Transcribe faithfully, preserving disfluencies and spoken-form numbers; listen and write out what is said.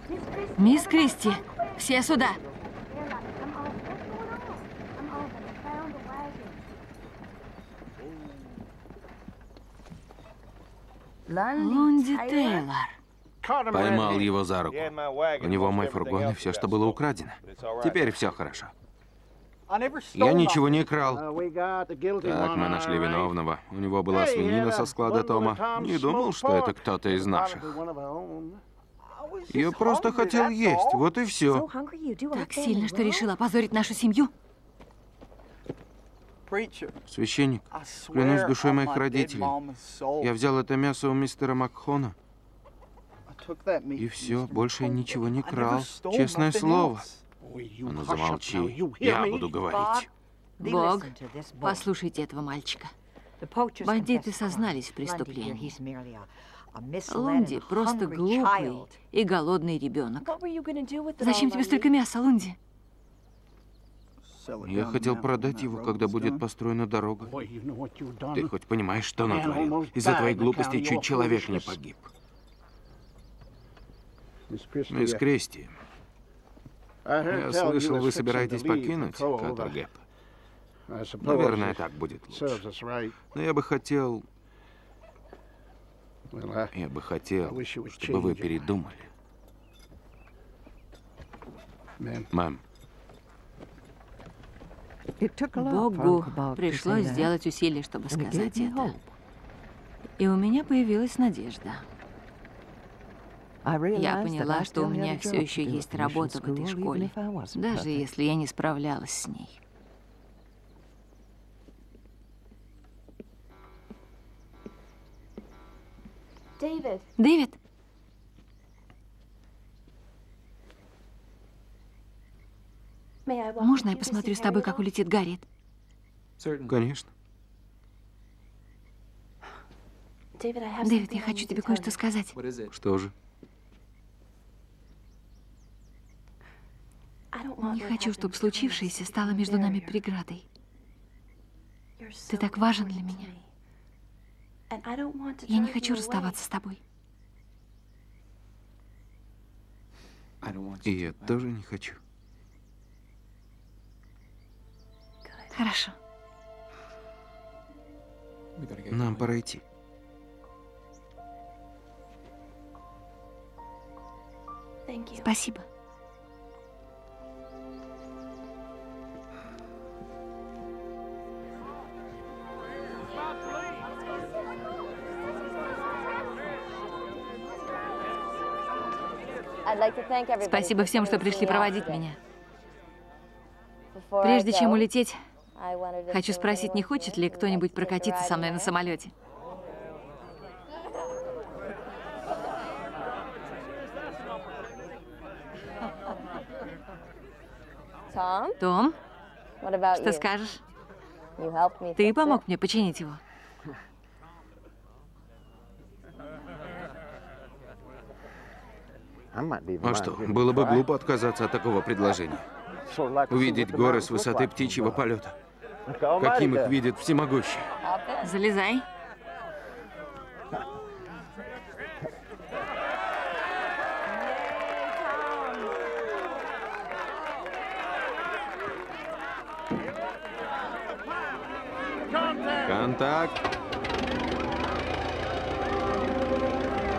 Мисс Кристи, все сюда. Лунди Тейлор. Поймал его за руку. У него мой фургон и все, что было украдено. Теперь все хорошо. Я ничего не крал. Так, мы нашли виновного. У него была свинина со склада Тома. Не думал, что это кто-то из наших. Я просто хотел есть, вот и все. Так сильно, что решил опозорить нашу семью? Священник, клянусь душой моих родителей. Я взял это мясо у мистера Макхона. И все, больше я ничего не крал. Честное слово. А ну замолчи, я буду говорить. Бог, послушайте этого мальчика. Бандиты сознались в преступлении. Лунди просто глупый и голодный ребенок. Зачем тебе столько мяса, Лунди? Я хотел продать его, когда будет построена дорога. Ты хоть понимаешь, что натворил? Из-за твоей глупости чуть человек не погиб. Мисс Кристи, я слышал, вы собираетесь покинуть Каттергэп. Наверное, так будет лучше. Но я бы хотел... Я бы хотел, чтобы вы передумали. Мам. Богу пришлось сделать усилие, чтобы сказать это. И у меня появилась надежда. Я поняла, что у меня все еще есть работа в этой школе, даже если я не справлялась с ней. Дэвид! Можно я посмотрю с тобой, как улетит Гарриет? Конечно. Дэвид, я хочу тебе кое-что сказать. Что же? Не хочу, чтобы случившееся стало между нами преградой. Ты так важен для меня. Я не хочу расставаться с тобой. И я тоже не хочу. Хорошо. Нам пора идти. Спасибо. Спасибо всем, что пришли проводить меня. Прежде чем улететь, хочу спросить, не хочет ли кто-нибудь прокатиться со мной на самолете? Том, что скажешь? Ты помог мне починить его. А что, было бы глупо отказаться от такого предложения. Увидеть горы с высоты птичьего полета. Каким их видит всемогущий. Залезай. Контакт.